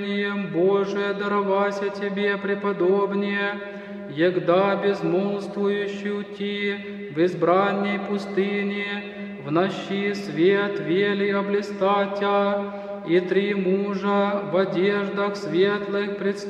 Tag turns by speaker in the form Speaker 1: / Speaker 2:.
Speaker 1: Боже, даровася Тебе преподобнее, егда безмолвствующую Ти в избранней пустыне, в нощи свет вели облистатя, и три мужа в одеждах светлых предстали